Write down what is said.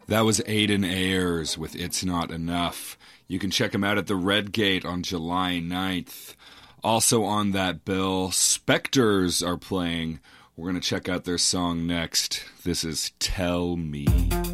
That was Aiden Ayers with It's Not Enough. You can check him out at the Red Gate on July 9th. Also on that bill, Spectres are playing. We're going to check out their song next. This is Tell Me.